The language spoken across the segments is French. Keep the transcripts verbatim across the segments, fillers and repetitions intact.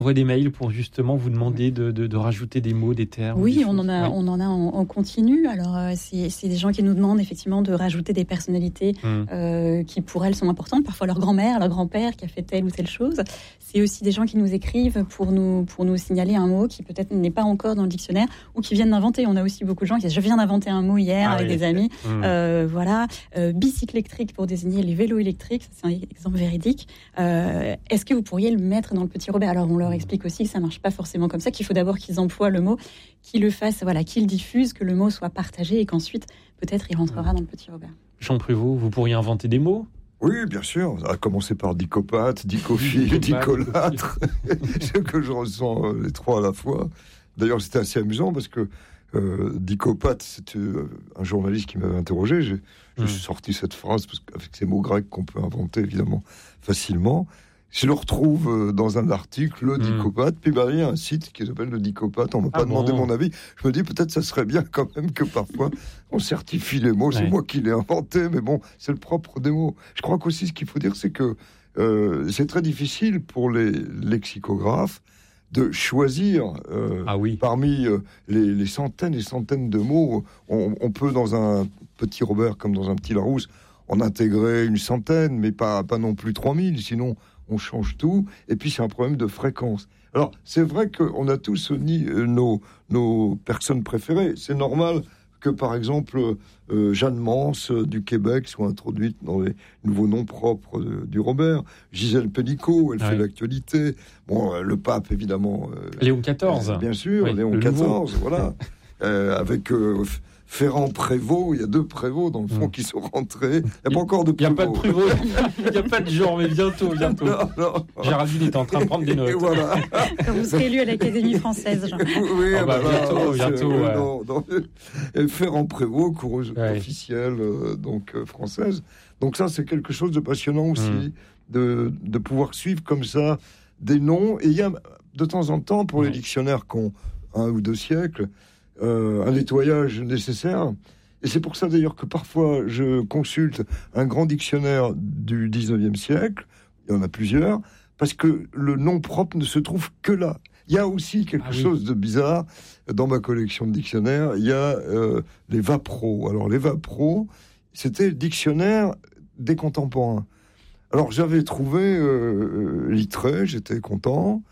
On voit des mails pour justement vous demander de, de, de rajouter des mots, des termes. Oui, des on choses. en a, ouais. on en a en, en continu. Alors, euh, c'est, c'est des gens qui nous demandent effectivement de rajouter des personnalités mmh. euh, qui pour elles sont importantes. Parfois leur grand-mère, leur grand-père qui a fait telle ou telle chose. C'est aussi des gens qui nous écrivent pour nous, pour nous signaler un mot qui peut-être n'est pas encore dans le dictionnaire ou qui viennent d'inventer. On a aussi beaucoup de gens qui disent « je viens d'inventer un mot hier ah, avec oui. des amis mmh. ». Euh, voilà, euh, bicycle électrique pour désigner les vélos électriques. Ça, c'est un exemple véridique. Euh, est-ce que vous pourriez le mettre dans le petit Robert ? Alors, on leur explique aussi que ça marche pas forcément comme ça, qu'il faut d'abord qu'ils emploient le mot, qu'ils le fassent, voilà, qu'ils diffusent, que le mot soit partagé et qu'ensuite, peut-être, il rentrera dans le petit Robert. Jean Prévost, vous pourriez inventer des mots ? Oui, bien sûr. À commencer par dicopathe, dicophile, dicolâtre. Ce que je ressens euh, les trois à la fois. D'ailleurs, c'était assez amusant parce que euh, dicopathe, c'était euh, un journaliste qui m'avait interrogé. J'ai, je mmh. suis sorti cette phrase parce qu'avec ces mots grecs qu'on peut inventer évidemment facilement. Je le retrouve dans un article, le dicopathe, mmh. puis bah, il y a un site qui s'appelle le dicopathe, on m'a ah pas bon. demandé mon avis. Je me dis peut-être ça serait bien quand même que parfois on certifie les mots, c'est ouais. moi qui l'ai inventé, mais bon, c'est le propre des mots. Je crois qu'aussi ce qu'il faut dire, c'est que euh, c'est très difficile pour les lexicographes de choisir euh, ah oui. parmi euh, les, les centaines et centaines de mots. On, on peut dans un petit Robert comme dans un petit Larousse en intégrer une centaine, mais pas, pas non plus trois mille, sinon on change tout, et puis c'est un problème de fréquence. Alors, c'est vrai qu'on a tous ni, euh, nos, nos personnes préférées. C'est normal que, par exemple, euh, Jeanne Mans euh, du Québec soit introduite dans les nouveaux noms propres de, du Robert. Gisèle Pénicaud, elle ouais. fait l'actualité. Bon, euh, le pape, évidemment. Euh, Léon quatorze. Euh, bien sûr, oui, Léon quatorze, voilà. euh, avec... Euh, Ferrand-Prévost, il y a deux prévots dans le fond mmh. qui sont rentrés. Il n'y a pas encore de prévost. Il n'y a pas de prévost, il n'y a pas de genre, mais bientôt, bientôt. Non, non. Géraldine est en train de prendre des notes. Et voilà. Quand vous serez élu à l'Académie française, Jean. Oui, oh bah, bah, bientôt, bientôt. Euh, ouais. non, non. Ferrand-Prévost, coureuse ouais. officielle euh, donc, euh, française. Donc ça, c'est quelque chose de passionnant aussi, mmh. de, de pouvoir suivre comme ça des noms. Et il y a de temps en temps, pour mmh. les dictionnaires qui ont un ou deux siècles, Euh, un nettoyage nécessaire. Et c'est pour ça d'ailleurs que parfois je consulte un grand dictionnaire du dix-neuvième siècle, il y en a plusieurs, parce que le nom propre ne se trouve que là. Il y a aussi quelque ah oui. chose de bizarre dans ma collection de dictionnaires, il y a euh, les Vapro. Alors les Vapro, c'était le dictionnaire des contemporains. Alors j'avais trouvé euh, Littré, j'étais content,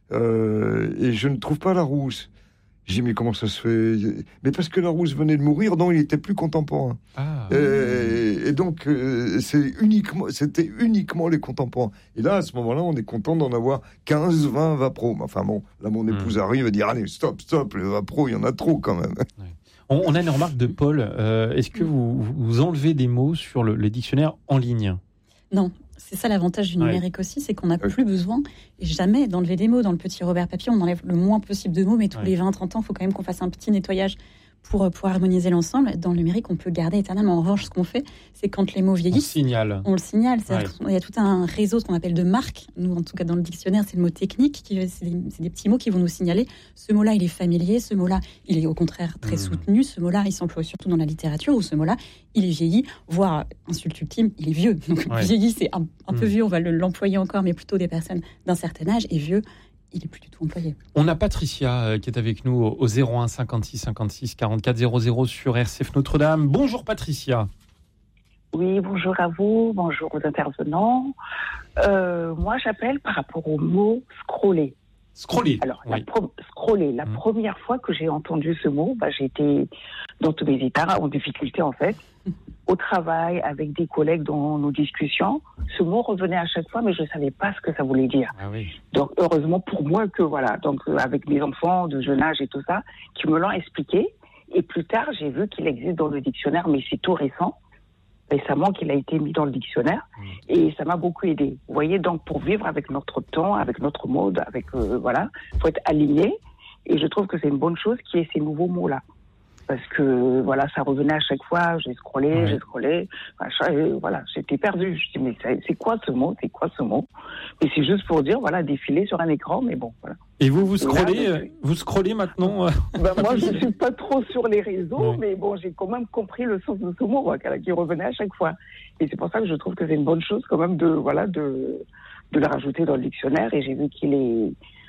euh, et je ne trouve pas Larousse. J'ai dit, mais comment ça se fait ? Mais parce que Larousse venait de mourir, donc il était plus contemporain. Ah, et, et donc, euh, c'est uniquement, c'était uniquement les contemporains. Et là, à ce moment-là, on est content d'en avoir quinze, vingt Vapro. Enfin bon, là, mon épouse mmh. arrive et dit, allez, stop, stop, les Vapro, il y en a trop quand même. Ouais. On, on a une remarque de Paul. Euh, est-ce que vous, vous enlevez des mots sur le, les dictionnaires en ligne ? Non. C'est ça l'avantage du numérique ouais. aussi, c'est qu'on n'a ouais. plus besoin jamais d'enlever des mots. Dans le petit Robert papier, on enlève le moins possible de mots, mais tous ouais. les vingt à trente ans, il faut quand même qu'on fasse un petit nettoyage pour, pour harmoniser l'ensemble. Dans le numérique, on peut garder éternellement. En revanche, ce qu'on fait, c'est quand les mots vieillissent, on signale. On le signale. Ouais. Il y a tout un réseau, ce qu'on appelle de marques. Nous, en tout cas, dans le dictionnaire, c'est le mot technique. Qui, c'est, des, c'est des petits mots qui vont nous signaler. Ce mot-là, il est familier. Ce mot-là, il est au contraire très mmh. soutenu. Ce mot-là, il s'emploie surtout dans la littérature. Ou ce mot-là, il est vieilli. Voire, insulte ultime, il est vieux. Donc, ouais. vieilli, c'est un, un mmh. peu vieux. On va le, l'employer encore, mais plutôt des personnes d'un certain âge. Et vieux, il n'est plus du tout employé. On a Patricia euh, qui est avec nous au zéro un cinquante-six cinquante-six quarante-quatre zéro zéro sur R C F Notre-Dame. Bonjour Patricia. Oui, bonjour à vous, bonjour aux intervenants. Euh, moi, j'appelle par rapport au mot « scroller ». Scroller. Alors, oui. la pro- scroller. La mmh. première fois que j'ai entendu ce mot, bah, j'ai été dans tous mes états, en difficulté en fait, au travail, avec des collègues dans nos discussions. Ce mot revenait à chaque fois, mais je ne savais pas ce que ça voulait dire. Ah oui. Donc, heureusement pour moi que, voilà, donc euh, avec mes enfants de jeune âge et tout ça, qui me l'ont expliqué. Et plus tard, j'ai vu qu'il existe dans le dictionnaire, mais c'est tout récent. Récemment qu'il a été mis dans le dictionnaire mmh. et ça m'a beaucoup aidé. Vous voyez, donc pour vivre avec notre temps, avec notre mode, avec euh, voilà, faut être aligné et je trouve que c'est une bonne chose qu'il y ait ces nouveaux mots-là. Parce que voilà, ça revenait à chaque fois, j'ai scrollé, ouais. j'ai scrollé, machin, et voilà, j'étais perdu. Je dis mais c'est quoi ce mot, c'est quoi ce mot ? Et c'est juste pour dire voilà, défiler sur un écran, mais bon voilà. Et vous vous scrollez, là, vous scrollez maintenant ? Ben moi je suis pas trop sur les réseaux, ouais. mais bon j'ai quand même compris le sens de ce mot quoi, qui revenait à chaque fois. Et c'est pour ça que je trouve que c'est une bonne chose quand même de voilà de de le rajouter dans le dictionnaire. Et j'ai vu qu'il est